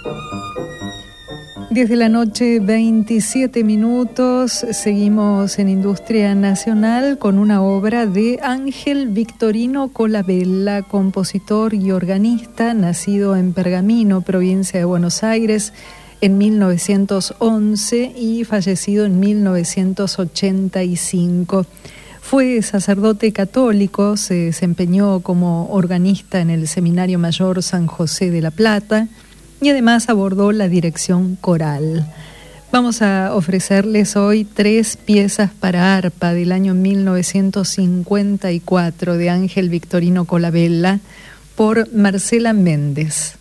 10 de la noche, 27 minutos. Seguimos en Industria Nacional con una obra de Ángel Victorino Colabella, compositor y organista, nacido en Pergamino, provincia de Buenos Aires, en 1911 y fallecido en 1985. Fue sacerdote católico, se desempeñó como organista en el Seminario Mayor San José de la Plata y además abordó la dirección coral. Vamos a ofrecerles hoy 3 piezas para arpa del año 1954 de Ángel Victorino Colabella por Marcela Méndez.